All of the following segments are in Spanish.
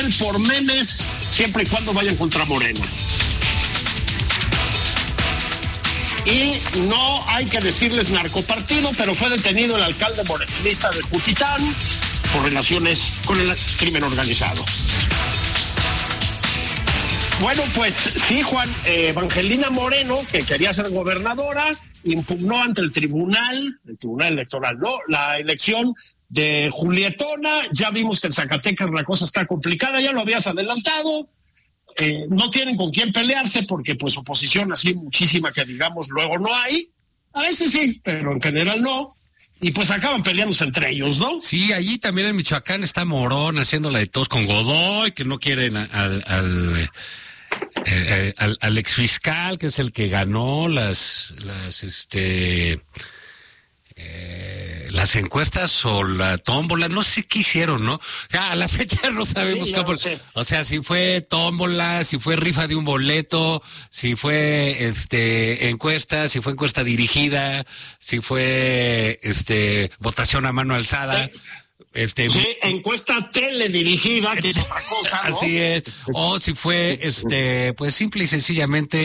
por memes, siempre y cuando vayan contra Morena. Y no hay que decirles narcopartido, pero fue detenido el alcalde morenista de Juquitán por relaciones con el crimen organizado. Bueno, pues sí, Juan, Evangelina Moreno, que quería ser gobernadora, impugnó ante el Tribunal Electoral, ¿no?, la elección de Julietona. Ya vimos que en Zacatecas la cosa está complicada, ya lo habías adelantado. No tienen con quién pelearse porque pues oposición así muchísima que digamos luego no hay. A veces sí, pero en general no. Y pues acaban peleándose entre ellos, ¿no? Sí, allí también en Michoacán está Morón haciéndola de todos con Godoy, que no quieren al exfiscal, que es el que ganó las encuestas o la tómbola, no sé qué hicieron, ¿no? Ya a la fecha no sabemos sí, cómo. O sea, si fue tómbola, si fue rifa de un boleto, si fue encuesta, si fue encuesta dirigida, si fue votación a mano alzada. Sí, encuesta teledirigida, que es otra cosa, ¿no? Así es. O si fue pues simple y sencillamente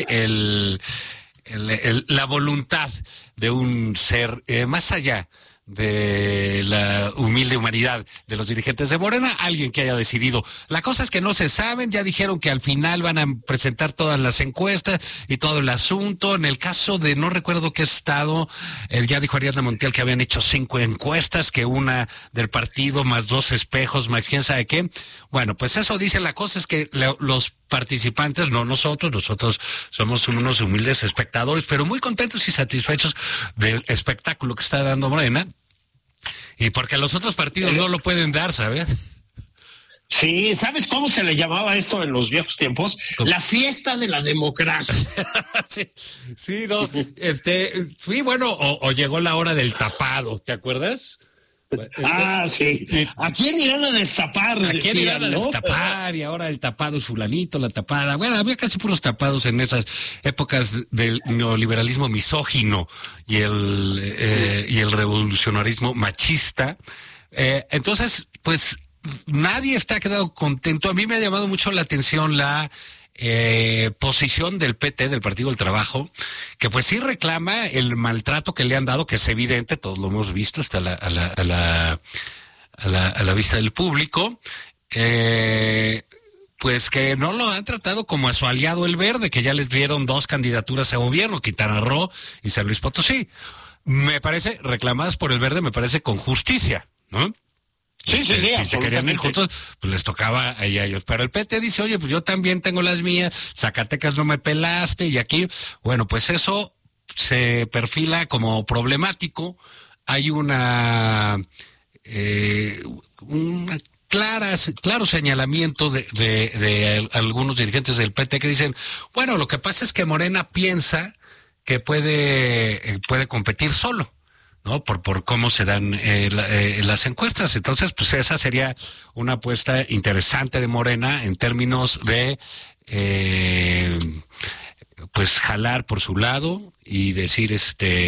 la voluntad de un ser más allá de la humilde humanidad de los dirigentes de Morena, alguien que haya decidido. La cosa es que no se saben, ya dijeron que al final van a presentar todas las encuestas y todo el asunto. En el caso de no recuerdo qué estado, ya dijo Ariadna Montiel que habían hecho 5 encuestas, que una del partido más 2 espejos, más quién sabe qué. Bueno, pues eso dice. La cosa es que los participantes, no nosotros somos unos humildes espectadores, pero muy contentos y satisfechos del espectáculo que está dando Morena, y porque los otros partidos no lo pueden dar, ¿sabes? Sí, ¿sabes cómo se le llamaba esto en los viejos tiempos? ¿Cómo? La fiesta de la democracia. sí, no, fui bueno, o llegó la hora del tapado, ¿te acuerdas? Sí. ¿A quién irán a destapar? ¿A quién irán a destapar? Y ahora el tapado es fulanito, la tapada. Bueno, había casi puros tapados en esas épocas del neoliberalismo misógino y el revolucionarismo machista. Entonces, pues nadie está quedado contento. A mí me ha llamado mucho la atención la posición del PT, del Partido del Trabajo, que pues sí reclama el maltrato que le han dado, que es evidente, todos lo hemos visto, está a la vista del público, pues que no lo han tratado como a su aliado el Verde, que ya les dieron 2 candidaturas a gobierno, Quintana Roo y San Luis Potosí. Me parece, reclamadas por el Verde, me parece con justicia, ¿no? Sí, si se querían ir juntos, pues les tocaba a ellos. Pero el PT dice, oye, pues yo también tengo las mías, Zacatecas no me pelaste, y aquí, bueno, pues eso se perfila como problemático. Hay un claro señalamiento de algunos dirigentes del PT que dicen, bueno, lo que pasa es que Morena piensa que puede competir solo, ¿no? Por cómo se dan las encuestas. Entonces, pues esa sería una apuesta interesante de Morena en términos de pues jalar por su lado y decir,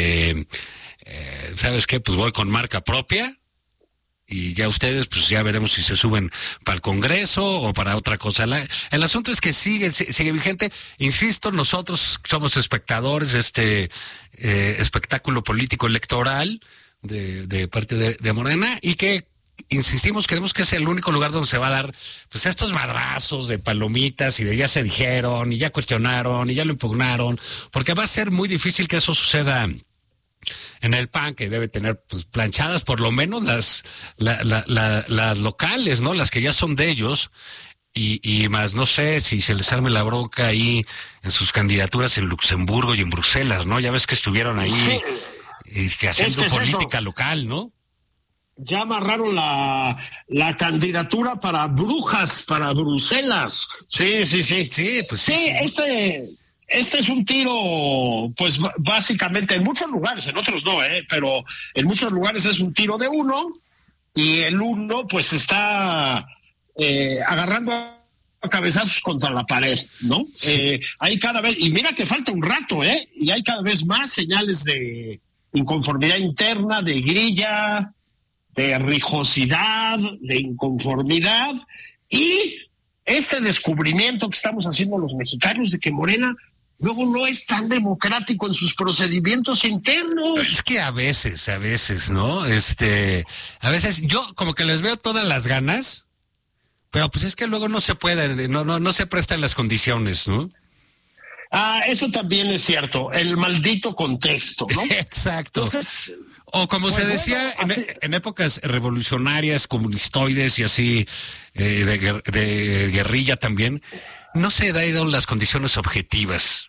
¿sabes qué? Pues voy con marca propia. Y ya ustedes, pues ya veremos si se suben para el Congreso o para otra cosa. El asunto es que sigue vigente. Insisto, nosotros somos espectadores de este espectáculo político electoral de parte de Morena, y que, insistimos, creemos que es el único lugar donde se va a dar pues estos madrazos de palomitas y de ya se dijeron y ya cuestionaron y ya lo impugnaron, porque va a ser muy difícil que eso suceda en el PAN, que debe tener pues planchadas por lo menos las locales, ¿no? Las que ya son de ellos, y más no sé si se les arme la bronca ahí en sus candidaturas en Luxemburgo y en Bruselas, ¿no? Ya ves que estuvieron ahí haciendo política local, ¿no? Ya amarraron la candidatura para Brujas, para Bruselas. Sí. Sí, pues sí. Este es un tiro, pues básicamente en muchos lugares, en otros no, pero en muchos lugares es un tiro de uno, y el uno pues está agarrando a cabezazos contra la pared, ¿no? Sí. Hay cada vez, y mira que falta un rato, y hay cada vez más señales de inconformidad interna, de grilla, de rijosidad, de inconformidad, y este descubrimiento que estamos haciendo los mexicanos de que Morena luego no es tan democrático en sus procedimientos internos. Es que a veces, ¿no? A veces yo como que les veo todas las ganas, pero pues es que luego no se puede, no se prestan las condiciones, ¿no? Eso también es cierto, el maldito contexto, ¿no? Exacto. Entonces, o como pues se decía en épocas revolucionarias, comunistoides y así, de guerrilla también, no se dieron las condiciones objetivas.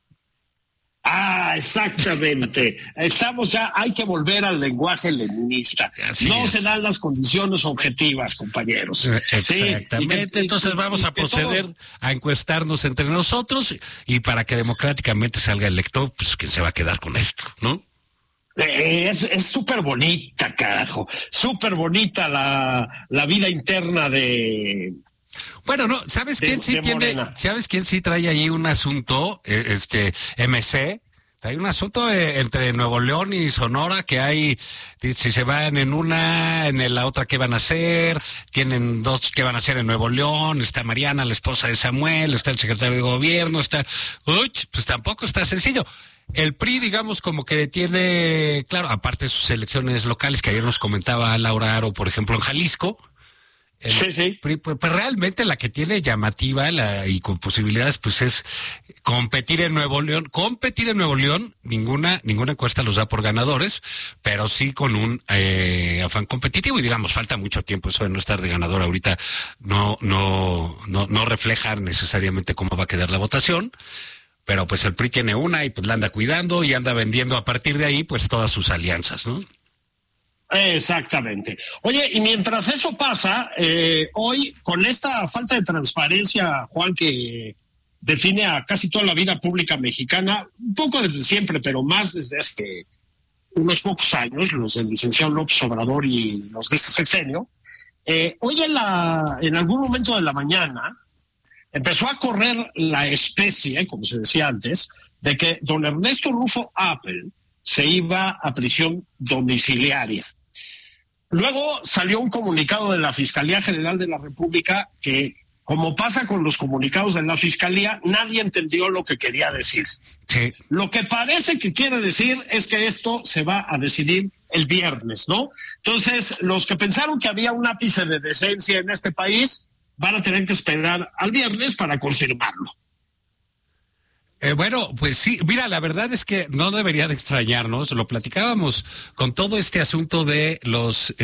Exactamente. Estamos ya, hay que volver al lenguaje leninista. No se dan las condiciones objetivas, compañeros. Exactamente. Sí, entonces vamos a proceder a encuestarnos entre nosotros y para que democráticamente salga electo, pues quién se va a quedar con esto, ¿no? Es súper bonita, carajo. Súper bonita la vida interna de... Bueno, no, ¿sabes quién sí tiene? ¿Sabes quién sí trae ahí un asunto? MC, trae un asunto entre Nuevo León y Sonora que hay, si se van en la otra, ¿qué van a hacer? Tienen dos que van a hacer en Nuevo León, está Mariana, la esposa de Samuel, está el secretario de gobierno, pues tampoco está sencillo. El PRI, digamos, como que tiene, claro, aparte de sus elecciones locales, que ayer nos comentaba Laura Aro, por ejemplo, en Jalisco. Sí. Pues realmente la que tiene llamativa y con posibilidades, pues es competir en Nuevo León. Ninguna encuesta los da por ganadores, pero sí con un afán competitivo. Y digamos, falta mucho tiempo, eso de no estar de ganador ahorita no refleja necesariamente cómo va a quedar la votación. Pero pues el PRI tiene una y pues la anda cuidando y anda vendiendo a partir de ahí pues todas sus alianzas, ¿no? Exactamente. Oye, y mientras eso pasa, hoy con esta falta de transparencia, Juan, que define a casi toda la vida pública mexicana, un poco desde siempre, pero más desde hace unos pocos años, los del licenciado López Obrador y los de este sexenio, hoy en algún momento de la mañana empezó a correr la especie, como se decía antes, de que don Ernesto Rufo Apple se iba a prisión domiciliaria. Luego salió un comunicado de la Fiscalía General de la República que, como pasa con los comunicados de la Fiscalía, nadie entendió lo que quería decir. Sí. Lo que parece que quiere decir es que esto se va a decidir el viernes, ¿no? Entonces, los que pensaron que había un ápice de decencia en este país van a tener que esperar al viernes para confirmarlo. Bueno, pues sí, mira, la verdad es que no debería de extrañarnos, lo platicábamos con todo este asunto de los,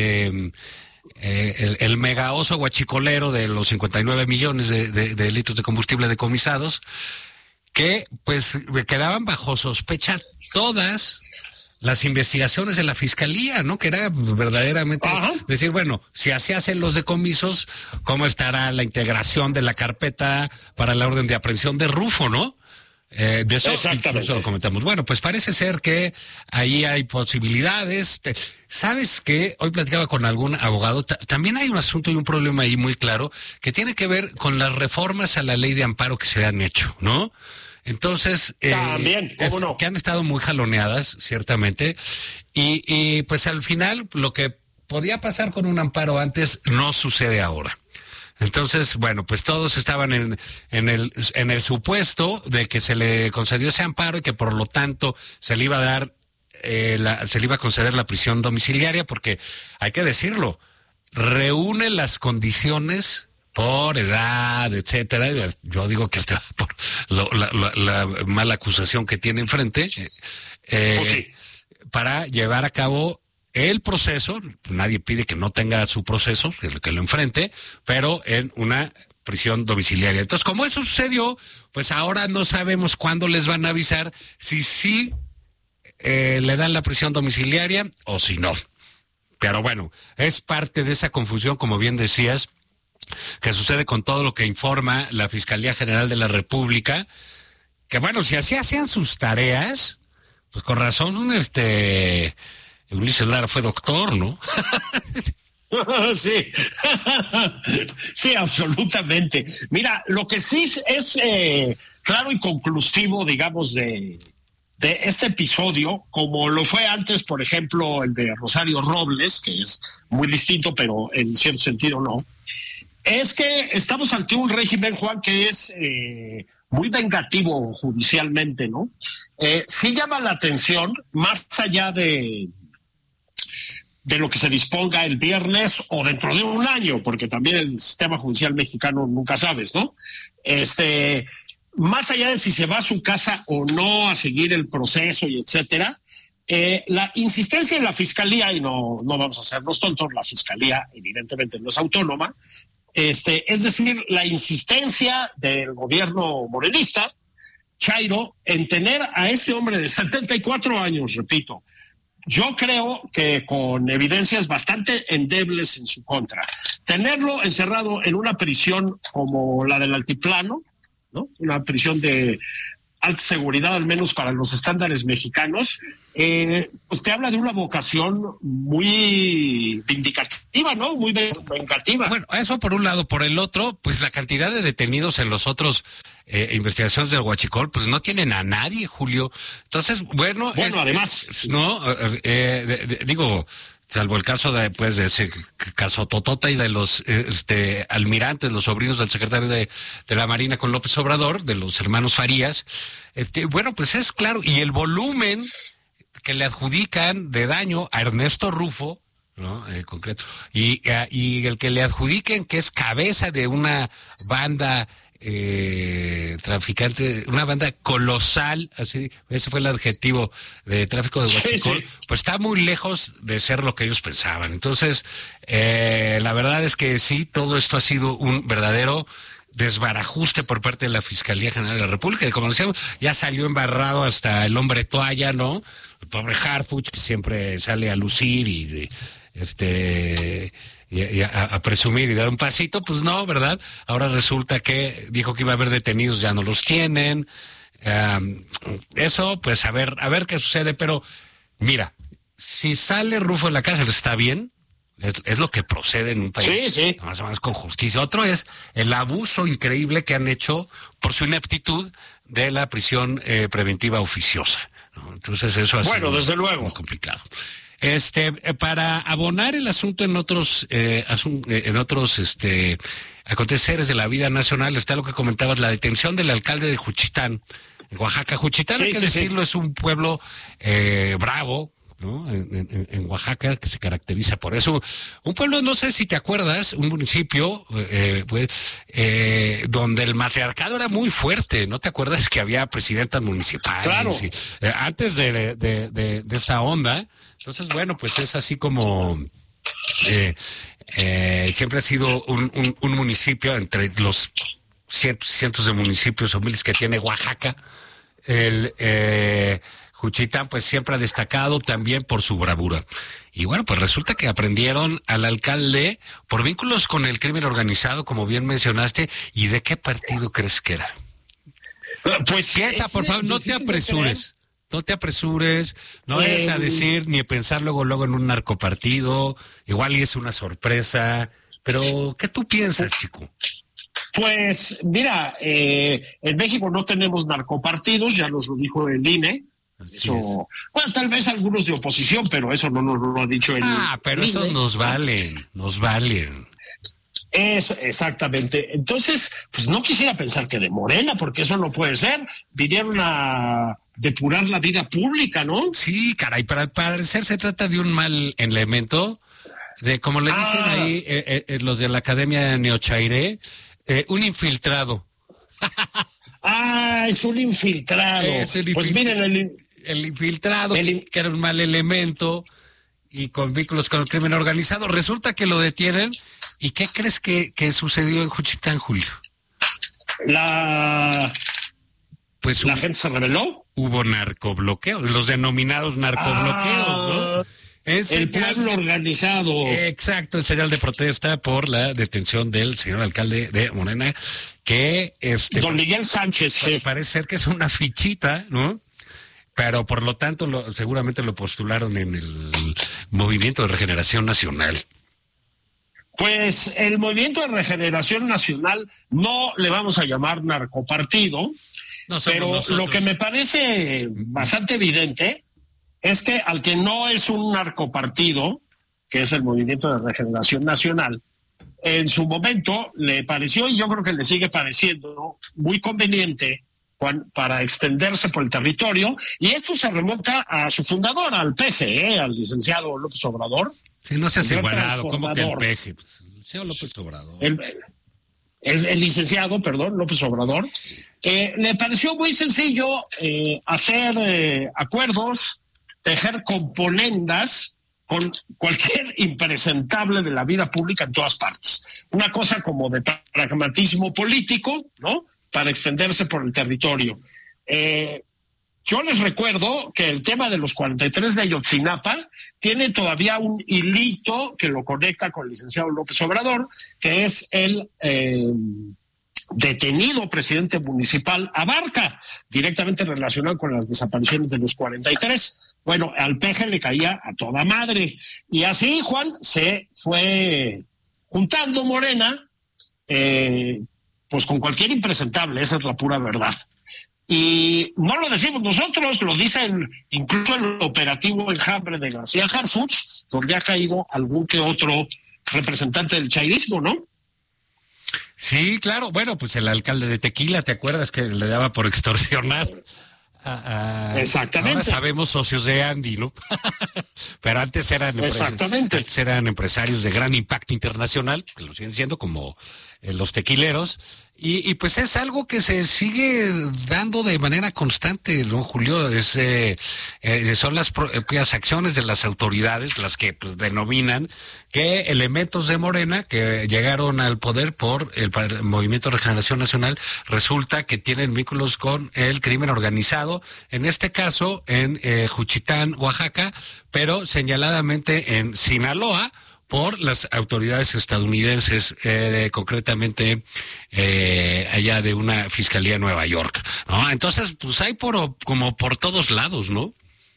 el mega oso guachicolero de los 59 millones de litros de combustible decomisados, que pues quedaban bajo sospecha todas las investigaciones de la Fiscalía, ¿no? Que era verdaderamente decir, bueno, si así hacen los decomisos, ¿cómo estará la integración de la carpeta para la orden de aprehensión de Rufo, ¿no? De eso incluso lo comentamos. Bueno, pues parece ser que ahí hay posibilidades. ¿Sabes qué? Hoy platicaba con algún abogado. También hay un asunto y un problema ahí muy claro que tiene que ver con las reformas a la ley de amparo que se han hecho, ¿no? Entonces, también, ¿cómo no? Que han estado muy jaloneadas, ciertamente, y pues al final lo que podía pasar con un amparo antes no sucede ahora. Entonces, bueno, pues todos estaban en el supuesto de que se le concedió ese amparo y que por lo tanto se le iba a dar, se le iba a conceder la prisión domiciliaria, porque hay que decirlo, reúne las condiciones por edad, etcétera. Yo digo que hasta por la mala acusación que tiene enfrente, pues sí, para llevar a cabo el proceso. Nadie pide que no tenga su proceso, que lo enfrente, pero en una prisión domiciliaria. Entonces, como eso sucedió, pues ahora no sabemos cuándo les van a avisar si sí le dan la prisión domiciliaria o si no. Pero bueno, es parte de esa confusión, como bien decías, que sucede con todo lo que informa la Fiscalía General de la República, que bueno, si así hacían sus tareas, pues con razón, Ulises Lara fue doctor, ¿no? Sí, sí, absolutamente. Mira, lo que sí es claro y conclusivo, digamos, de este episodio, como lo fue antes, por ejemplo, el de Rosario Robles, que es muy distinto, pero en cierto sentido no, Es que estamos ante un régimen, Juan, que es muy vengativo judicialmente, ¿no? Sí llama la atención, más allá de lo que se disponga el viernes o dentro de un año, porque también el sistema judicial mexicano nunca sabes, ¿no? Más allá de si se va a su casa o no a seguir el proceso y etcétera, la insistencia en la fiscalía, y no vamos a hacernos tontos, la fiscalía evidentemente no es autónoma, es decir, la insistencia del gobierno morenista, Chairo, en tener a este hombre de 74 años, repito, yo creo que con evidencias bastante endebles en su contra, tenerlo encerrado en una prisión como la del Altiplano, ¿no? Una prisión de alta seguridad, al menos para los estándares mexicanos, pues te habla de una vocación muy vindicativa, ¿no? Muy vengativa. Bueno, eso por un lado. Por el otro, pues la cantidad de detenidos en los otros investigaciones del Huachicol, pues no tienen a nadie, Julio. Entonces, bueno, además, no, digo, salvo el caso de, pues, de ese caso Totota y de los almirantes, los sobrinos del secretario de la Marina con López Obrador, de los hermanos Farías, bueno, pues es claro, y el volumen que le adjudican de daño a Ernesto Rufo, ¿no? Concreto, y el que le adjudiquen que es cabeza de una banda traficante, una banda colosal, así, ese fue el adjetivo de tráfico de huachicol, sí. Pues está muy lejos de ser lo que ellos pensaban. Entonces, la verdad es que sí, todo esto ha sido un verdadero desbarajuste por parte de la Fiscalía General de la República, y como decíamos, ya salió embarrado hasta el hombre toalla, ¿no? El pobre Harfuch, que siempre sale a lucir y a presumir y dar un pasito, pues no, ¿verdad? Ahora resulta que dijo que iba a haber detenidos, ya no los tienen. Eso, pues a ver qué sucede, pero mira, si sale Rufo de la cárcel está bien, es lo que procede en un país, sí. Más o menos con justicia. Otro es el abuso increíble que han hecho por su ineptitud de la prisión preventiva oficiosa, ¿no? Entonces eso ha sido desde luego muy complicado. Para abonar el asunto en otros aconteceres de la vida nacional, está lo que comentabas, la detención del alcalde de Juchitán, en Oaxaca. Juchitán, hay que decirlo, es un pueblo bravo, ¿no? En Oaxaca, que se caracteriza por eso. Un pueblo, no sé si te acuerdas, un municipio, donde el matriarcado era muy fuerte. ¿No te acuerdas que había presidentas municipales? Claro. Antes de esta onda. Entonces, bueno, pues es así como siempre ha sido un municipio entre los cientos de municipios o miles que tiene Oaxaca. Juchitán, pues siempre ha destacado también por su bravura. Y bueno, pues resulta que aprendieron al alcalde por vínculos con el crimen organizado, como bien mencionaste. ¿Y de qué partido crees que era? Pues piensa, por favor, no te apresures. No te apresures, no vayas a decir ni a pensar luego en un narcopartido, igual y es una sorpresa, pero ¿qué tú piensas, chico? Pues mira, en México no tenemos narcopartidos, ya nos lo dijo el INE. Eso, bueno, tal vez algunos de oposición, pero eso no nos lo ha dicho el INE. Pero esos nos valen. Exactamente. Entonces, pues no quisiera pensar que de Morena, porque eso no puede ser. Vinieron a depurar la vida pública, ¿no? Sí, caray, pero al parecer se trata de un mal elemento, de como le dicen ahí los de la Academia Neochairé, un infiltrado. Es un infiltrado. Pues miren, el infiltrado, que era un mal elemento y con vínculos con el crimen organizado. Resulta que lo detienen. ¿Y qué crees que sucedió en Juchitán, Julio? La gente se rebeló. Hubo narcobloqueos, los denominados narcobloqueos, ¿no? El pueblo organizado. Exacto, en señal de protesta por la detención del señor alcalde de Morena, que don Miguel Sánchez. Sí. Parece ser que es una fichita, ¿no? Pero por lo tanto seguramente lo postularon en el Movimiento de Regeneración Nacional. Pues el Movimiento de Regeneración Nacional no le vamos a llamar narcopartido, pero nosotros. Lo que me parece bastante evidente es que al que no es un narcopartido, que es el Movimiento de Regeneración Nacional, en su momento le pareció, y yo creo que le sigue pareciendo, muy conveniente para extenderse por el territorio, y esto se remonta a su fundador, al PG, al licenciado López Obrador. Sí, no seas igualado, ¿cómo que el PG? Pues, el licenciado López Obrador. El licenciado, perdón, López Obrador, le pareció muy sencillo hacer acuerdos, tejer componendas con cualquier impresentable de la vida pública en todas partes. Una cosa como de pragmatismo político, ¿no?, para extenderse por el territorio. Yo les recuerdo que el tema de los 43 de Ayotzinapa tiene todavía un hilito que lo conecta con el licenciado López Obrador, que es el detenido presidente municipal Abarca, directamente relacionado con las desapariciones de los 43. Bueno, al PG le caía a toda madre. Y así, Juan, se fue juntando Morena, pues con cualquier impresentable, esa es la pura verdad. Y no lo decimos nosotros, lo dicen incluso el operativo Enjambre de García Harfuch, donde ha caído algún que otro representante del chairismo, ¿no? Sí, claro. Bueno, pues el alcalde de Tequila, ¿te acuerdas que le daba por extorsionar? Exactamente. Ahora sabemos socios de Andy, ¿no? Pero antes eran empresarios de gran impacto internacional, que lo siguen siendo, como los tequileros, y pues es algo que se sigue dando de manera constante, ¿no, Julio? Son las propias acciones de las autoridades las que pues denominan que elementos de Morena que llegaron al poder por el Movimiento de Regeneración Nacional resulta que tienen vínculos con el crimen organizado, en este caso en Juchitán, Oaxaca, pero señaladamente en Sinaloa, por las autoridades estadounidenses, concretamente allá de una fiscalía en Nueva York, ¿no? Entonces, pues hay como por todos lados, ¿no?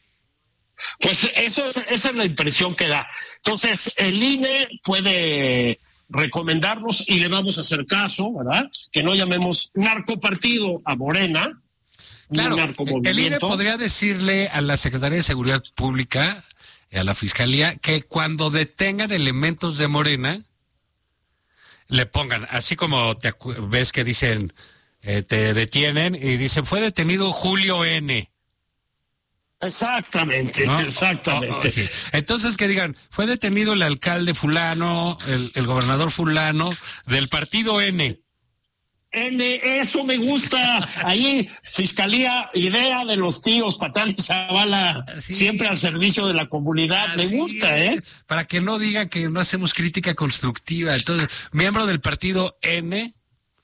Pues esa es la impresión que da. Entonces, el INE puede recomendarnos y le vamos a hacer caso, ¿verdad? Que no llamemos narcopartido a Morena. Claro, el INE podría decirle a la Secretaría de Seguridad Pública, a la Fiscalía, que cuando detengan elementos de Morena, le pongan, así como ves que dicen, te detienen y dicen, fue detenido Julio N. Exactamente, ¿no? Exactamente. Sí. Entonces que digan, fue detenido el alcalde fulano, el gobernador fulano, del partido N. Eso me gusta. Ahí, Fiscalía, idea de los tíos Patán y Zavala, sí, siempre al servicio de la comunidad. Así me gusta, para que no digan que no hacemos crítica constructiva. Entonces, miembro del partido N,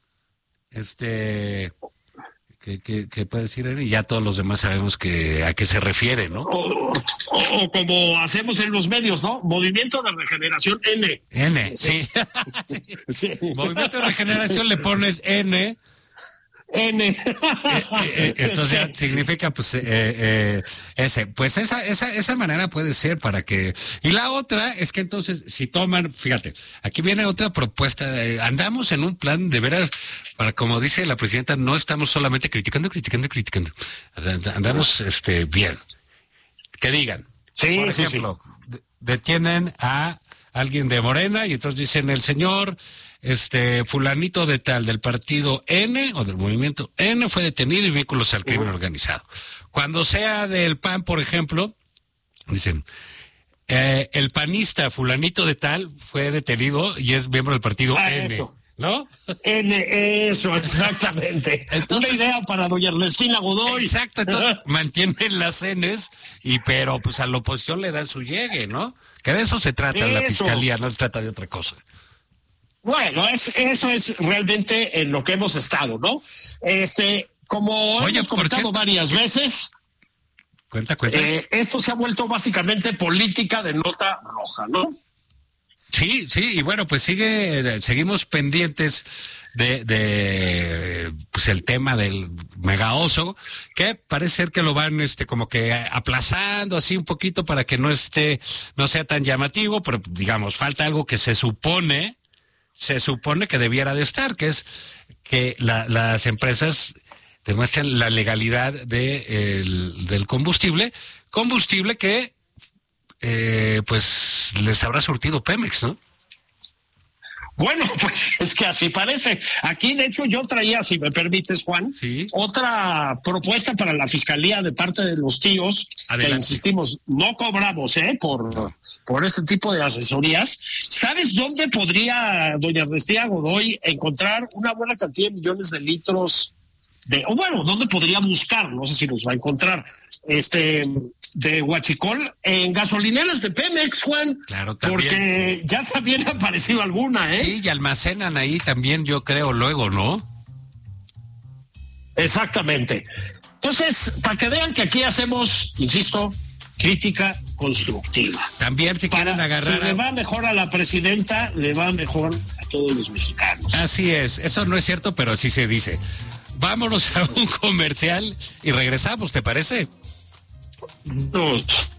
que puede decir N, y ya todos los demás sabemos a qué se refiere, ¿no? O como hacemos en los medios, ¿no? Movimiento de Regeneración N. N, sí. Sí. Movimiento de Regeneración, le pones N. Entonces ya significa pues esa manera puede ser para que, y la otra es que entonces si toman, fíjate, aquí viene otra propuesta, andamos en un plan de veras, para como dice la presidenta, no estamos solamente criticando, andamos bien, que digan, sí, por ejemplo, sí. Detienen a alguien de Morena y entonces dicen el señor fulanito de tal del partido N o del movimiento N fue detenido y vínculos al crimen organizado. Cuando sea del PAN, por ejemplo, dicen el panista fulanito de tal fue detenido y es miembro del partido N. Eso. ¿No? Eso, exactamente. Entonces, una idea para doña Ernestina Godoy. Exacto, entonces mantienen las Ns, pero pues a la oposición le dan su llegue, ¿no? Que de eso se trata la Fiscalía, no se trata de otra cosa. Bueno, eso es realmente en lo que hemos estado, ¿no? Como hemos comentado varias veces, cuenta. Esto se ha vuelto básicamente política de nota roja, ¿no? Sí, y bueno, pues seguimos pendientes de pues el tema del megaoso, que parece ser que lo van como que aplazando así un poquito para que no sea tan llamativo, pero digamos, falta algo que se supone que debiera de estar, que es que las empresas demuestren la legalidad del combustible que pues les habrá surtido Pemex, ¿no? Bueno, pues es que así parece. Aquí, de hecho, yo traía, si me permites, Juan, ¿Sí? otra propuesta para la fiscalía de parte de los tíos, Adelante. que insistimos, no cobramos, por este tipo de asesorías. ¿Sabes dónde podría doña Ernestina Godoy encontrar una buena cantidad de millones de litros dónde podría buscar? No sé si los va a encontrar. De huachicol en gasolineras de Pemex, Juan. Claro, también. Porque ya también ha aparecido alguna, ¿eh? Sí, y almacenan ahí también, yo creo, luego, ¿no? Exactamente. Entonces, para que vean que aquí hacemos, insisto, crítica constructiva. También si quieren agarrar... Si le va mejor a la presidenta, le va mejor a todos los mexicanos. Así es, eso no es cierto, pero así se dice. Vámonos a un comercial y regresamos, ¿te parece? Dos.